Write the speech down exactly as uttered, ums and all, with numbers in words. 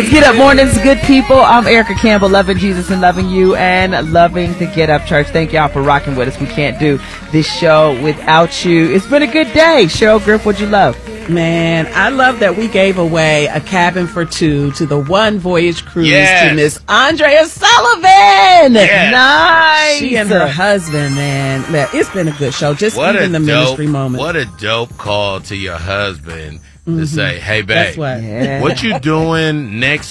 It's Get Up Mornings, good people. I'm Erica Campbell, loving Jesus and loving you and loving the Get Up Church. Thank y'all for rocking with us. We can't do this show without you. It's been a good day. Cheryl Griff, what'd you love? Man, I love that we gave away a cabin for two to the One Voyage Cruise yes. to Miss Andrea Sullivan. Yes. Nice. She and her husband, man. man it's been a good show. Just what even the dope, ministry moment. What a dope call to your husband mm-hmm. to say, hey, babe, That's what. Yeah. what you doing next